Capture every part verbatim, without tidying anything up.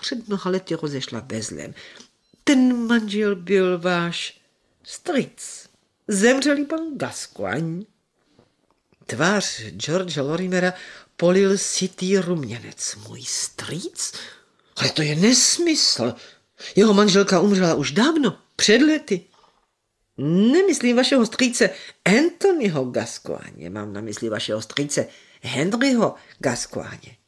před mnoha lety rozešla ve zlém. Ten manžel byl váš strýc. Zemřelý pan Gascoigne. Tvář George Lorimera polil sitý ruměnec. Můj strýc? Ale to je nesmysl. Jeho manželka umřela už dávno, před lety. Nemyslím vašeho strýce Anthonyho Gascoigne, mám na mysli vašeho strýce Henryho Gascoigne.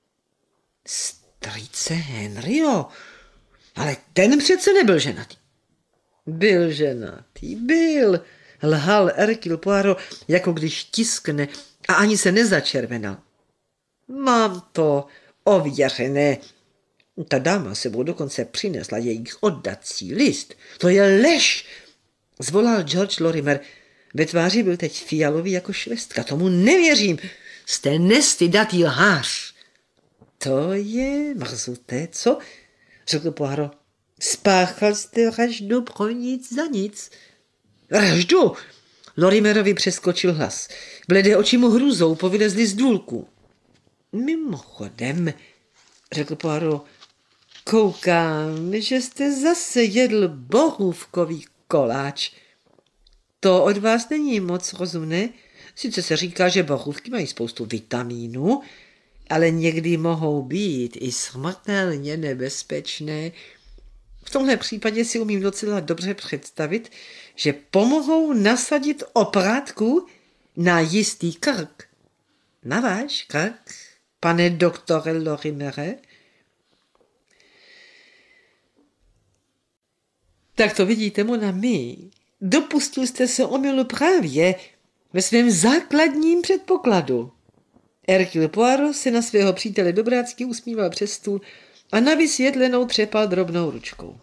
Strýce Henryho? Ale ten přece nebyl ženatý. Byl ženatý, byl, lhal Hercule Poirot, jako když tiskne, a ani se nezačervenal. Mám to ověřené. Ta dáma sebou dokonce přinesla jejich oddací list. To je lež, zvolal George Lorimer. Ve tváři byl teď fialový jako švestka. Tomu nevěřím. Jste nestydatý lhář. To je mrzuté, co? Řekl Poirot. Spáchal jste vraždu pro nic za nic. Vraždu? Lorimerovi přeskočil hlas. Bledé oči mu hrůzou povylezly z důlku. Mimochodem, řekl Poirot, koukám, že jste zase jedl borůvkový koláč. To od vás není moc rozumné. Sice se říká, že borůvky mají spoustu vitamínů, ale někdy mohou být i smrtelně nebezpečné. V tomhle případě si umím docela dobře představit, že pomohou nasadit oprátku na jistý krk. Na váš krk, pane doktore Lorimere? Tak to vidíte, mon ami. Dopustil jste se omylu právě ve svém základním předpokladu. Hercule Poirot se na svého přítele dobrácky usmíval přes stůl a na vysvětlenou třepal drobnou ručkou.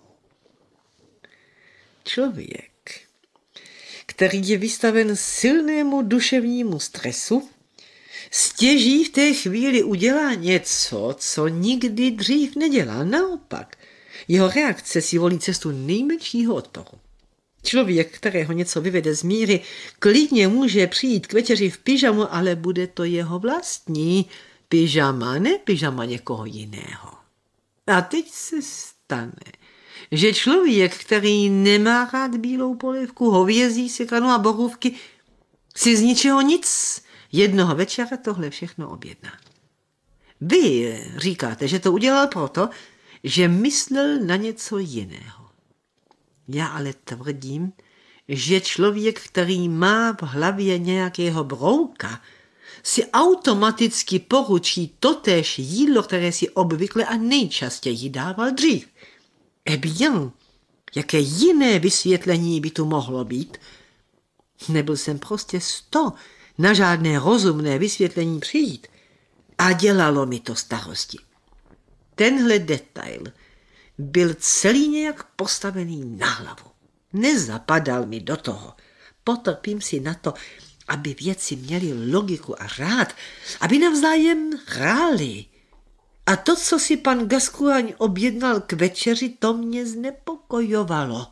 Člověk, který je vystaven silnému duševnímu stresu, stěží v té chvíli udělá něco, co nikdy dřív nedělá. Naopak, jeho reakce si volí cestu nejmenšího odporu. Člověk, kterého něco vyvede z míry, klidně může přijít k večeři v pyžamu, ale bude to jeho vlastní pyžama, ne pyžama někoho jiného. A teď se stane, že člověk, který nemá rád bílou polévku, hovězí, sekanu a borůvky, si z ničeho nic jednoho večera tohle všechno objedná. Vy říkáte, že to udělal proto, že myslel na něco jiného. Já ale tvrdím, že člověk, který má v hlavě nějakého brouka, si automaticky poručí totéž jídlo, které si obvykle a nejčastěji dával dřív. Eh bien, jaké jiné vysvětlení by tu mohlo být? Nebyl jsem prostě sto na žádné rozumné vysvětlení přijít a dělalo mi to starosti. Tenhle detail byl celý nějak postavený na hlavu. Nezapadal mi do toho. Potrpím si na to, aby věci měly logiku a řád, aby navzájem hrály. A to, co si pan Gascoigne objednal k večeři, to mě znepokojovalo.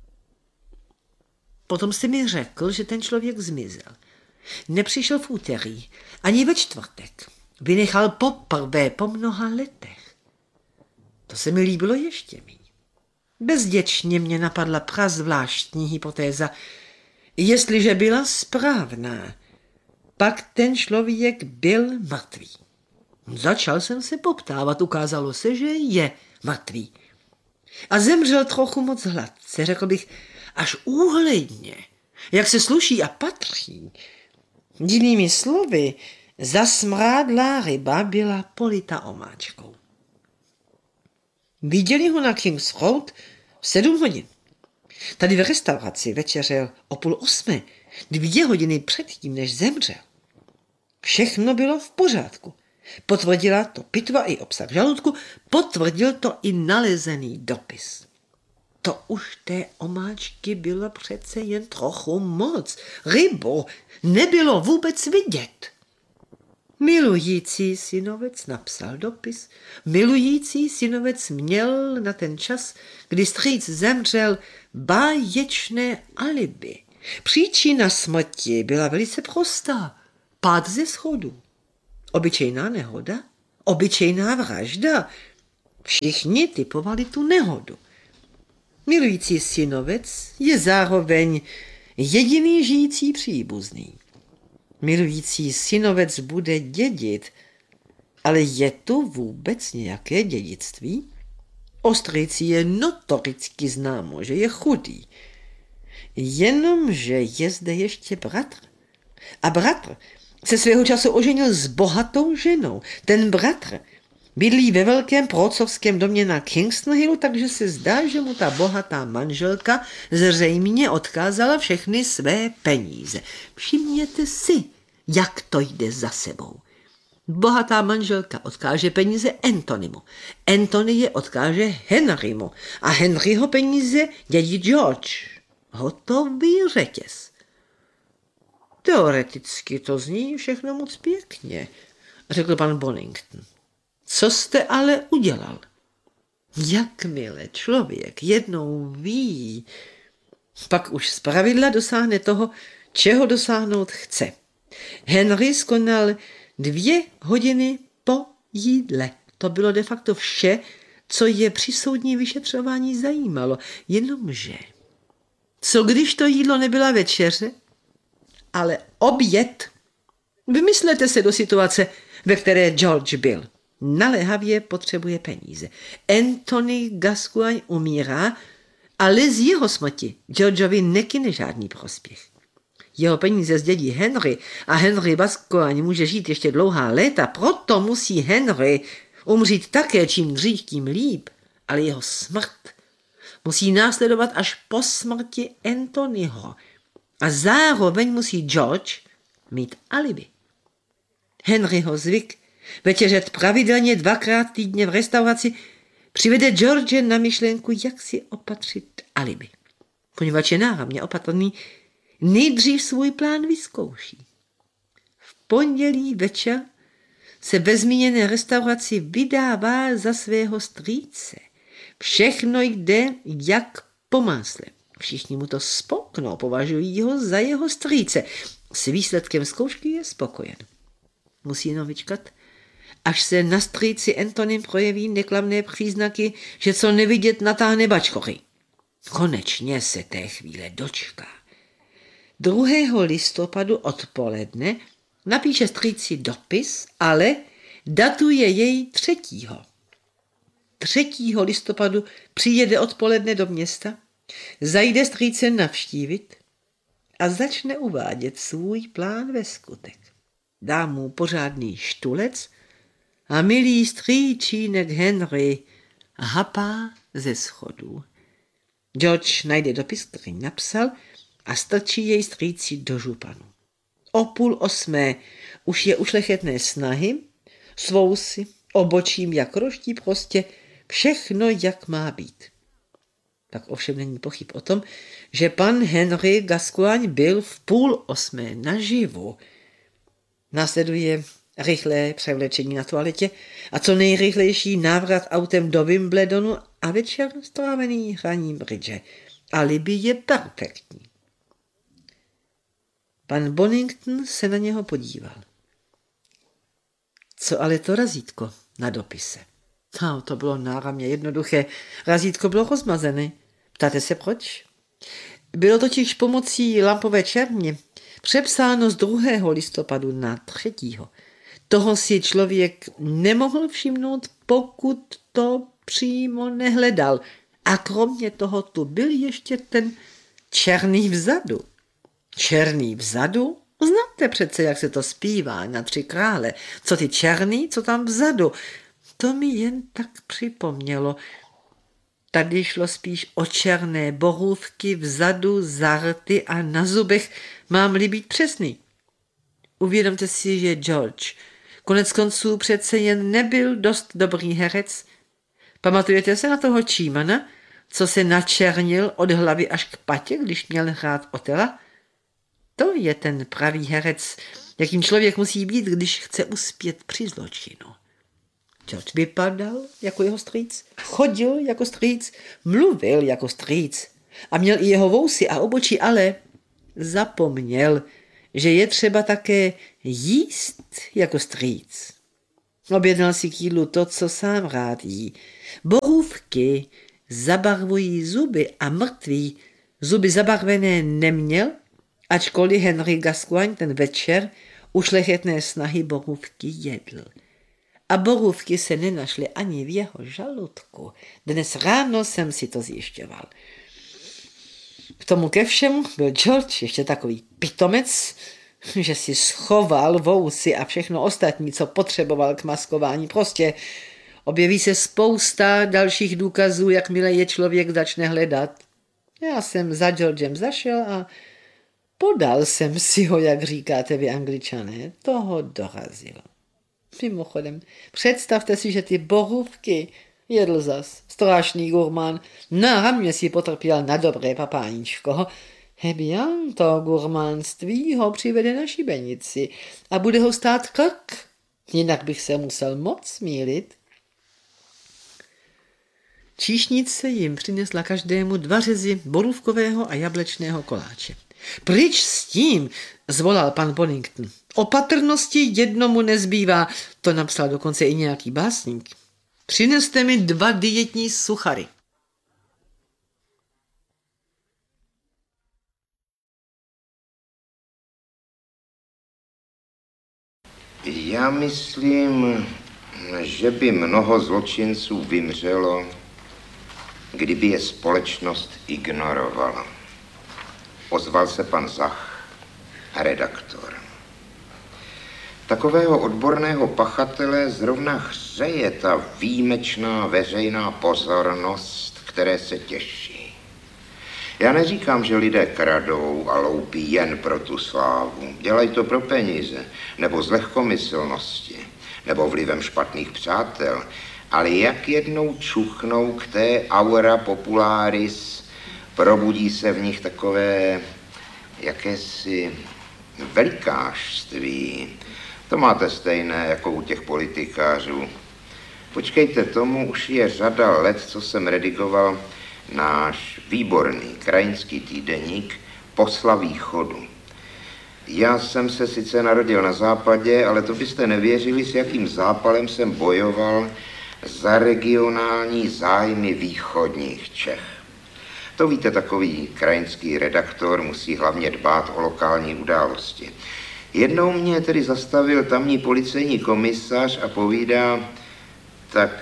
Potom jste mi řekl, že ten člověk zmizel. Nepřišel v úterý, ani ve čtvrtek. Vynechal poprvé po mnoha letech. To se mi líbilo ještě míň. Bezděčně mě napadla prazvláštní hypotéza. Jestliže byla správná, pak ten člověk byl mrtvý. Začal jsem se poptávat, ukázalo se, že je mrtvý. A zemřel trochu moc hladce, řekl bych, až úhledně, jak se sluší a patří. Jinými slovy, zasmrádlá ryba byla polita omáčkou. Viděli ho na King's Road v sedm hodin. Tady v restauraci večeřel o půl osmé, dvě hodiny předtím, než zemřel. Všechno bylo v pořádku. Potvrdila to pitva i obsah žaludku, potvrdil to i nalezený dopis. To už té omáčky bylo přece jen trochu moc. Rybu nebylo vůbec vidět. Milující synovec napsal dopis. Milující synovec měl na ten čas, kdy strýc zemřel, báječné alibi. Příčina smrti byla velice prostá. Pád ze schodu. Obyčejná nehoda, obyčejná vražda. Všichni typovali tu nehodu. Milující synovec je zároveň jediný žijící příbuzný. Milující synovec bude dědit, ale je tu vůbec nějaké dědictví? O strýci je notoricky známo, že je chudý. Jenomže je zde ještě bratr. A bratr se svého času oženil s bohatou ženou. Ten bratr bydlí ve velkém procovském domě na Kingston Hillu, takže se zdá, že mu ta bohatá manželka zřejmě odkázala všechny své peníze. Všimněte si, jak to jde za sebou. Bohatá manželka odkáže peníze Antonymu. Antony je odkáže Henrymu. A Henryho peníze dědí George. Hotový řetěz. Teoreticky to zní všechno moc pěkně, řekl pan Bonington. Co jste ale udělal? Jakmile člověk jednou ví, pak už zpravidla dosáhne toho, čeho dosáhnout chce. Henry skonal dvě hodiny po jídle. To bylo de facto vše, co je při soudní vyšetřování zajímalo. Jenomže, co když to jídlo nebyla večeře, ale oběd? Vymyslete se do situace, ve které George byl. Naléhavě potřebuje peníze. Antony Gascoigne umírá, ale z jeho smrti Georgeovi nekyne žádný prospěch. Jeho peníze zdědí Henry a Henry Gascoigne může žít ještě dlouhá léta, proto musí Henry umřít také čím dřív, tím líp, ale jeho smrt musí následovat až po smrti Antonyho. A zároveň musí George mít alibi. Henryho zvyk večeřet pravidelně dvakrát týdně v restauraci přivede George na myšlenku, jak si opatřit alibi. Poněvadž je náramně opatrný, nejdřív svůj plán vyzkouší. V pondělí večer se ve zmíněné restauraci vydává za svého strýce. Všechno jde jak po másle. Všichni mu to spolknou, považují ho za jeho strýce. S výsledkem zkoušky je spokojen. Musí jenom vyčkat, až se na strýci Antonym projeví neklamné příznaky, že co nevidět natáhne bačkory. Konečně se té chvíle dočká. druhého listopadu odpoledne napíše strýci dopis, ale datuje jej třetího. třetího listopadu přijede odpoledne do města, zajde strýce navštívit a začne uvádět svůj plán ve skutek. Dá mu pořádný štulec a milý strýčínek Henry hapá ze schodů. George najde dopis, který napsal, a strčí jej strýci do županu. O půl osmé už je ušlechetné snahy, s vousy, obočím jak roští, prostě všechno, jak má být. Tak ovšem není pochyb o tom, že pan Henry Gascoigne byl v půl osmé naživu. Následuje rychlé převlečení na toaletě a co nejrychlejší návrat autem do Wimbledonu a večer strávený hraním bridge. Alibi je perfektní. Pan Bonington se na něho podíval. Co ale to razítko na dopise? No, to bylo náramně jednoduché. Razítko bylo rozmazené. Ptáte se proč? Bylo totiž pomocí lampové černě přepsáno z druhého listopadu na třetího. Toho si člověk nemohl všimnout, pokud to přímo nehledal. A kromě toho tu byl ještě ten černý vzadu. Černý vzadu? Znáte přece, jak se to zpívá na Tři krále. Co ty černý, co tam vzadu? To mi jen tak připomnělo. Tady šlo spíš o černé borůvky vzadu, za rty a na zubech, mám-li být přesný. Uvědomte si, že George konec konců přece jen nebyl dost dobrý herec. Pamatujete se na toho Čímana, co se načernil od hlavy až k patě, když měl hrát Otela? To je ten pravý herec, jakým člověk musí být, když chce uspět při zločinu. George vypadal jako jeho strýc, chodil jako strýc, mluvil jako strýc a měl i jeho vousy a obočí, ale zapomněl, že je třeba také jíst jako strýc. Objednal si k jídlu to, co sám rád jí. Borůvky zabarvují zuby a mrtvý zuby zabarvené neměl, ačkoliv Henry Gascoigne ten večer u šlechetné snahy borůvky jedl. A borůvky se nenašly ani v jeho žaludku. Dnes ráno jsem si to zjišťoval. K tomu ke všemu byl George ještě takový pitomec, že si schoval vousy a všechno ostatní, co potřeboval k maskování. Prostě objeví se spousta dalších důkazů, jakmile je člověk začne hledat. Já jsem za Georgem zašel a podal jsem si ho, jak říkáte vy Angličané. Toho dorazil. Mimochodem, představte si, že ty borůvky jedl zas. Strašný gurmán. Na mě si potrpěl na dobré papáníčko. Heběn, to gurmánství ho přivede na šibenici a bude ho stát krk. Jinak bych se musel moc mýlit. Číšnice jim přinesla každému dva řezy borůvkového a jablečného koláče. Pryč s tím, zvolal pan Bonington. Opatrnosti jednomu nezbývá, to napsal dokonce i nějaký básník. Přineste mi dva dietní suchary. Já myslím, že by mnoho zločinců vymřelo, kdyby je společnost ignorovala. Ozval se pan Zach, redaktor. Takového odborného pachatele zrovna hřeje ta výjimečná veřejná pozornost, které se těší. Já neříkám, že lidé kradou a loupí jen pro tu slávu. Dělají to pro peníze, nebo z lehkomyslnosti, nebo vlivem špatných přátel. Ale jak jednou čuchnou k té aura popularis, probudí se v nich takové jakési velikářství. To máte stejné jako u těch politikářů. Počkejte, tomu už je řada let, co jsem redigoval náš výborný krajinský týdeník Posla východu. Já jsem se sice narodil na západě, ale to byste nevěřili, s jakým zápalem jsem bojoval za regionální zájmy východních Čech. To víte, takový krajinský redaktor musí hlavně dbát o lokální události. Jednou mě tedy zastavil tamní policejní komisař a povídá, tak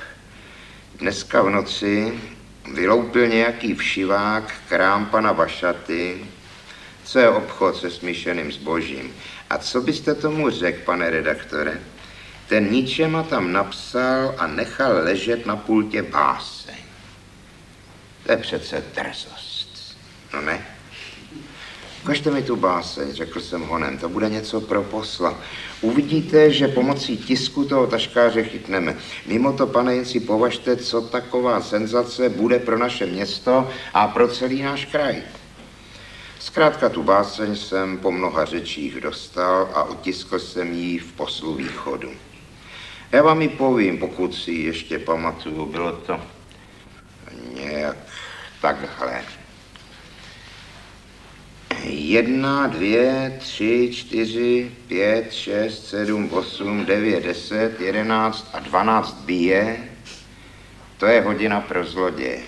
dneska v noci vyloupil nějaký všivák krám pana Vašaty, co je obchod se smíšeným zbožím. A co byste tomu řekl, pane redaktore? Ten ničema tam napsal a nechal ležet na pultě báseň. To je přece drzost. No ne? Ukažte mi tu báseň, řekl jsem honem, to bude něco pro posla. Uvidíte, že pomocí tisku toho taškáře chytneme. Mimo to, pane, jen si považte, co taková senzace bude pro naše město a pro celý náš kraj. Zkrátka tu báseň jsem po mnoha řečích dostal a otiskl jsem ji v Poslu východu. Já vám ji povím, pokud si ještě pamatuju, bylo to nějak takhle. Jedna, dvě, tři, čtyři, pět, šest, sedm, osm, devět, deset, jedenáct a dvanáct bije, to je hodina pro zloděje.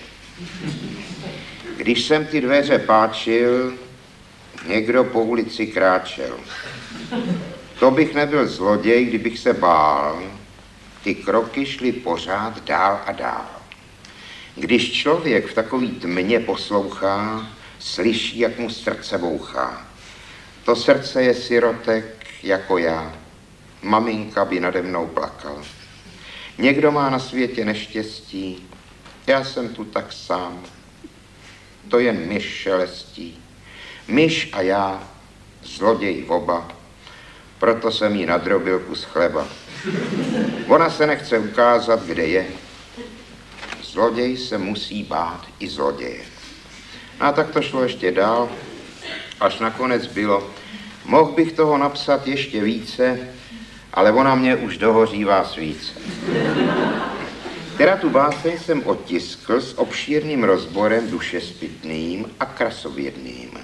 Když jsem ty dveře páčil, někdo po ulici kráčel. To bych nebyl zloděj, kdybych se bál. Ty kroky šly pořád dál a dál. Když člověk v takový tmě poslouchá, slyší, jak mu srdce bouchá. To srdce je sirotek jako já. Maminka by nade mnou plakala. Někdo má na světě neštěstí, já jsem tu tak sám. To jen myš šelestí. Myš a já, zloděj oba, proto jsem jí nadrobil kus chleba. Ona se nechce ukázat, kde je. Zloděj se musí bát i zloděje. No a tak to šlo ještě dál, až nakonec bylo, mohl bych toho napsat ještě více, ale ona mě už dohořívá svíce. Teda tu báseň jsem otiskl s obšírným rozborem dušespytným a krasovědným.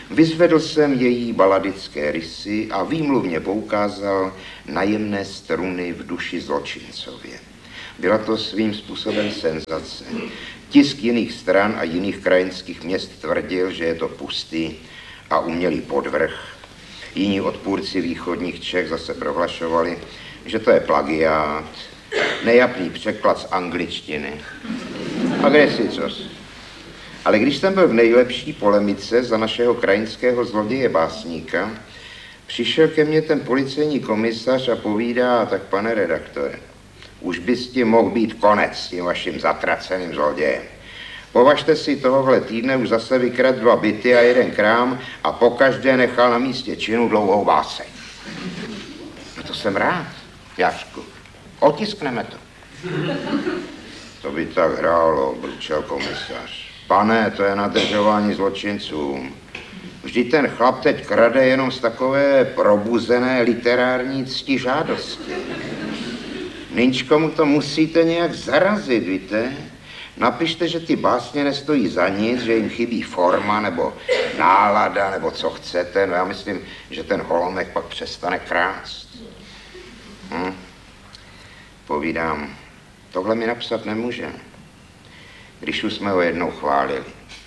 Vyzvedl jsem její baladické rysy a výmluvně poukázal na jemné struny v duši zločincově. Byla to svým způsobem senzace. Tisk jiných stran a jiných krajinských měst tvrdil, že je to pustý a umělý podvrh. Jiní odpůrci východních Čech zase prohlašovali, že to je plagiát, nejapný překlad z angličtiny. A kde si cos? Ale když jsem byl v nejlepší polemice za našeho krajinského zloděje básníka, přišel ke mně ten policejní komisař a povídá: tak pane redaktore, už by s tím mohl být konec s tím vaším zatraceným zlodějem. Považte si, tohohle týdne už zase vykradl dva byty a jeden krám a pokaždé nechal na místě činu dlouhou báseň. No to jsem rád, Jašku. Otiskneme to. To by tak hrálo, bručel komisař. Pane, to je nadržování zločincům. Vždyť ten chlap teď krade jenom z takové probuzené literární ctižádosti. Nynčko, mu to musíte nějak zarazit, víte? Napište, že ty básně nestojí za nic, že jim chybí forma nebo nálada nebo co chcete. No já myslím, že ten holomek pak přestane krást. Hm? Povídám, tohle mi napsat nemůže, když už jsme ho jednou chválili.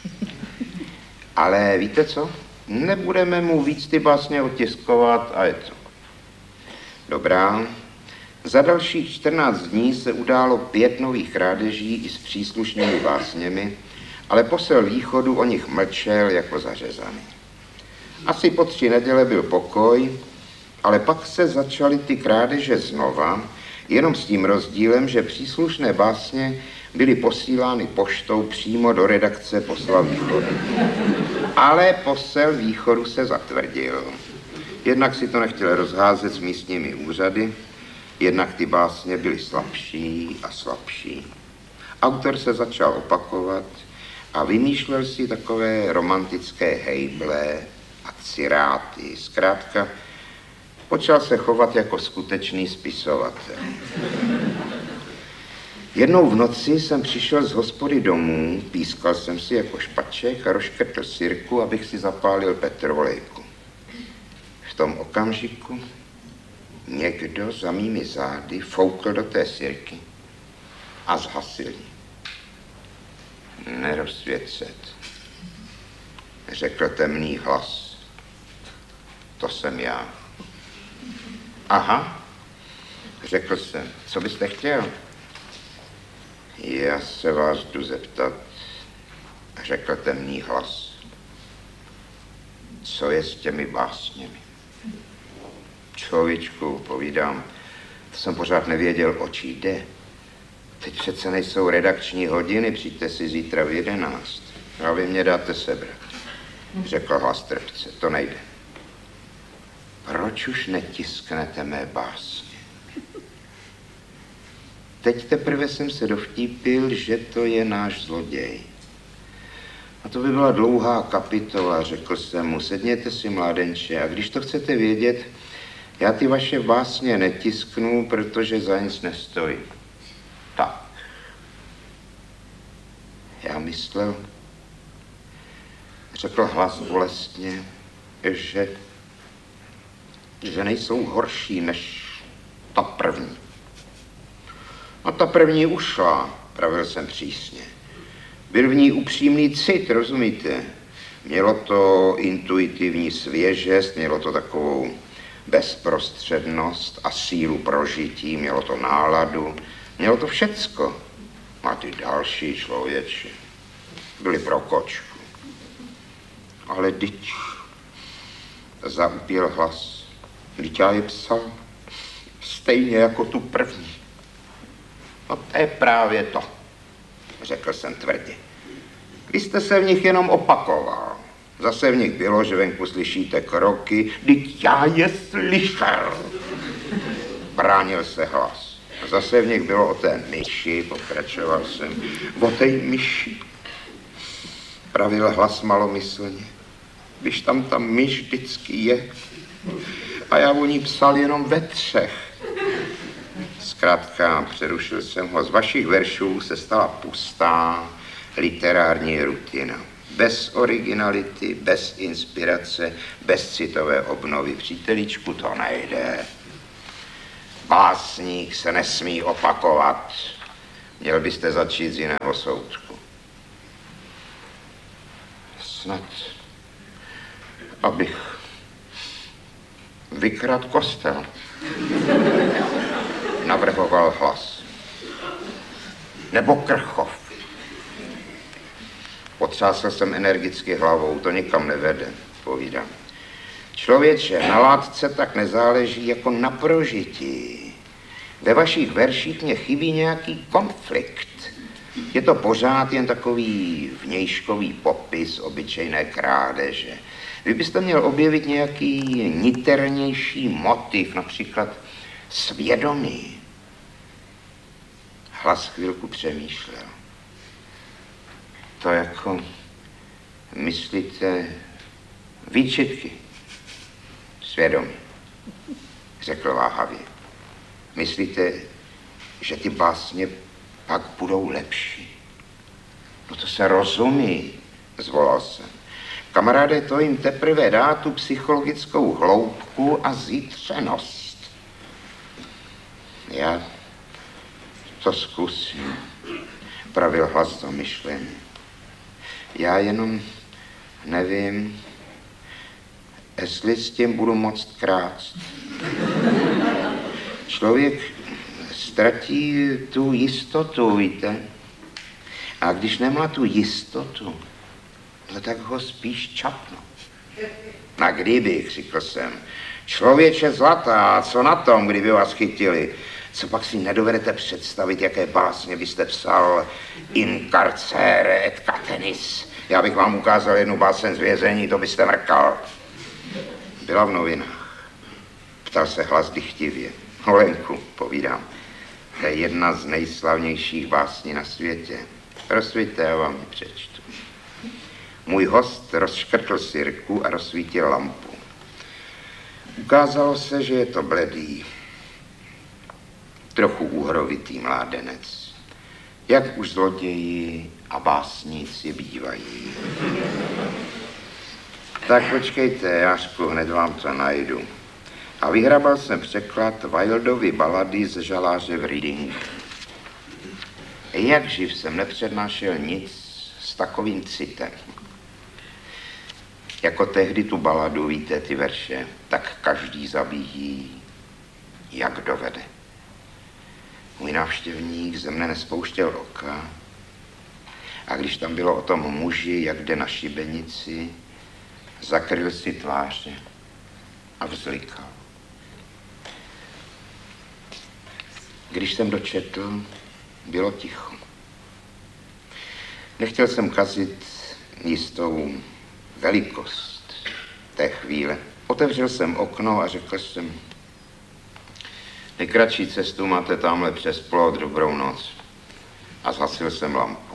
Ale víte co? Nebudeme mu víc ty básně otiskovat a je to. Dobrá. Za dalších čtrnáct dní se událo pět nových krádeží i s příslušnými básněmi, ale posel východu o nich mlčel jako zařezaný. Asi po tři neděle byl pokoj, ale pak se začaly ty krádeže znova, jenom s tím rozdílem, že příslušné básně byly posílány poštou přímo do redakce posla východu. Ale posel východu se zatvrdil. Jednak si to nechtěl rozházet s místními úřady, jednak ty básně byly slabší a slabší. Autor se začal opakovat a vymýšlel si takové romantické hejble a ciráty. Zkrátka, počal se chovat jako skutečný spisovatel. Jednou v noci jsem přišel z hospody domů, pískal jsem si jako špaček a rozškrtl sirku, abych si zapálil petrolejku. V tom okamžiku někdo za mými zády foukl do té sirky a zhasil ji. Nerozsvěcet, řekl temný hlas. To jsem já. Aha, řekl jsem, co byste chtěl? Já se vás jdu zeptat, řekl temný hlas. Co je s těmi básněmi? Člověčku, povídám, to jsem pořád nevěděl, o čí jde. Teď přece nejsou redakční hodiny, přijďte si zítra v jedenáct. A vy mě dáte sebrat, řekl hlas trpce, to nejde. Proč už netisknete mé básně? Teď teprve jsem se dovtípil, že to je náš zloděj. A to by byla dlouhá kapitola, řekl jsem mu, sedněte si, mládenče, a když to chcete vědět, já ty vaše básně netisknu, protože za nic nestojí. Tak. Já myslel, řekl hlas bolestně, že, že nejsou horší než ta první. A ta první ušla, pravil jsem přísně. Byl v ní upřímný cit, rozumíte? Mělo to intuitivní svěžest, mělo to takovou bezprostřednost a sílu prožití, mělo to náladu, mělo to všecko. A ty další člověči byli pro kočku. Ale dyť, zaupěl hlas, dyť já je psal stejně jako tu první. No to je právě to, řekl jsem tvrdě. Když jste se v nich jenom opakoval, zase v nich bylo, že venku slyšíte kroky, vždyť já je slyšel. Bránil se hlas. Zase v nich bylo o té myši, pokračoval jsem, o té myši. Pravil hlas malomyslně, když tam ta myš vždycky je. A já o ní psal jenom ve třech. Zkrátka, přerušil jsem ho, z vašich veršů se stala pustá literární rutina. Bez originality, bez inspirace, bez citové obnovy. Příteličku, to nejde. Básník se nesmí opakovat. Měl byste začít z jiného soudku. Snad, abych vykradl kostel, navrhoval hlas. Nebo Krchov. Potřásl jsem energicky hlavou, to nikam nevede, povídám. Člověče, na látce tak nezáleží jako na prožití. Ve vašich verších mě chybí nějaký konflikt. Je to pořád jen takový vnějškový popis obyčejné krádeže. Vy byste měl objevit nějaký niternější motiv, například svědomí. Hlas chvilku přemýšlel. To jako, myslíte, výčitky. Svědomí, řekl váhavě. Myslíte, že ty básně pak budou lepší? No to se rozumí, zvolal jsem. Kamaráde, to jim teprve dá tu psychologickou hloubku a zítřenost. Já to zkusím, pravil hlas zamyšlený. Já jenom nevím, jestli s tím budu moct krást. Člověk ztratí tu jistotu, víte? A když nemá tu jistotu, no tak ho spíš čapnu. Na kdybych, řekl jsem. Člověče zlatá, co na tom, kdyby vás chytili? Co pak si nedovedete představit, jaké básně byste psal in carcere et catenis. Já bych vám ukázal jednu báseň z vězení, to byste mrkal. Byla v novinách. Ptal se hlas dychtivě. Holenku, povídám, to je jedna z nejslavnějších básní na světě. Rozsvíťte, já vám ji přečtu. Můj host rozškrtl sirku a rozsvítil lampu. Ukázalo se, že je to bledý, trochu úhrovitý mládenec, jak už zloději a básníci bývají. Tak počkejte, Jášku, hned vám to najdu. A vyhrabal jsem překlad Wildovy balady z žaláře v Reading. Jak živ jsem nepřednášel nic s takovým citem. Jako tehdy tu baladu, víte, ty verše, tak každý zabíjí, jak dovede. Můj návštěvník ze mne nespouštěl oka a když tam bylo o tom muži, jak jde na šibenici, zakryl si tváře a vzlikal. Když jsem dočetl, bylo ticho. Nechtěl jsem kazit jistou velikost té chvíle. Otevřel jsem okno a řekl jsem, nejkratší cestu máte tamhle přes plot, dobrou noc. A zhasil jsem lampu.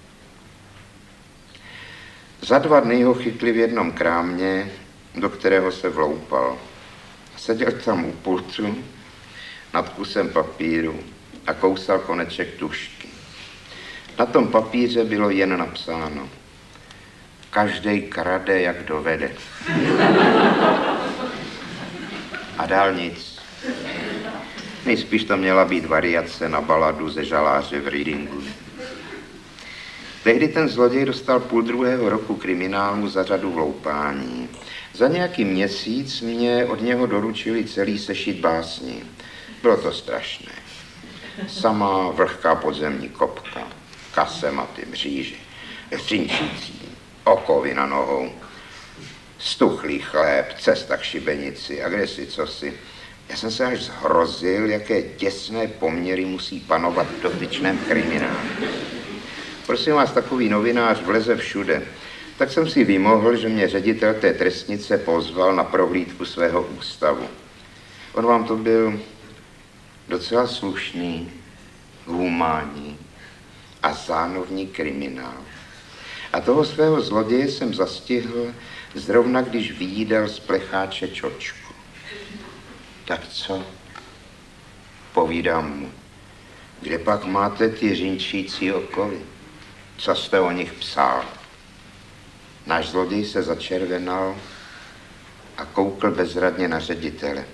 Za dva dny ho chytli v jednom krámě, do kterého se vloupal. Seděl tam u pultu, nad kusem papíru a kousal koneček tužky. Na tom papíře bylo jen napsáno, každej krade, jak dovede. A dál nic. Nejspíš to měla být variace na baladu ze žaláře v Readingu. Tehdy ten zloděj dostal půl druhého roku kriminálu za řadu vloupání. Za nějaký měsíc mě od něho doručili celý sešit básní. Bylo to strašné. Samá vlhká podzemní kopka, kasematy, mříže, hřinčící, okovy na nohou, stuchlý chléb, cesta k šibenici a kdesi cosi. Já jsem se až zhrozil, jaké těsné poměry musí panovat v dotyčném kriminálu. Prosím vás, takový novinář vleze všude. Tak jsem si vymohl, že mě ředitel té trestnice pozval na prohlídku svého ústavu. On vám to byl docela slušný, humánní a zánovní kriminál. A toho svého zloděje jsem zastihl zrovna, když vyjídal z plecháče čočku. Tak co? Povídám mu. Kde pak máte ty řinčící okovy? Co jste o nich psal? Náš zloděj se začervenal a koukl bezradně na ředitele.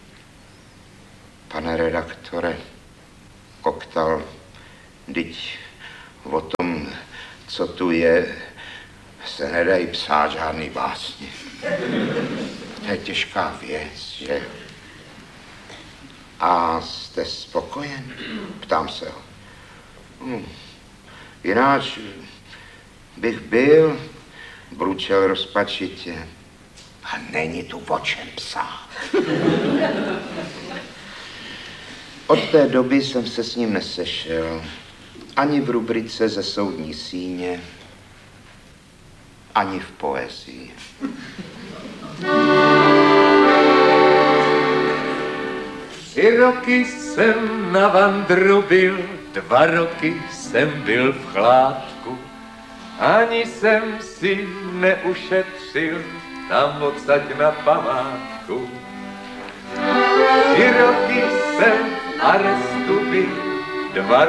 Pane redaktore, koktal, vždyť o tom, co tu je, se nedají psát žádný básně. To je těžká věc, že? A jste spokojen? Ptám se ho. Hm. Jináč bych byl, bručel rozpačitě. A není tu o čem psát. Od té doby jsem se s ním nesešel. Ani v rubrice Ze soudní síně, ani v poezii. Tři roky jsem na vandru byl, dva roky jsem byl v chládku. Ani jsem si neušetřil tam odsaď na památku. Tři roky jsem v arestu byl, dva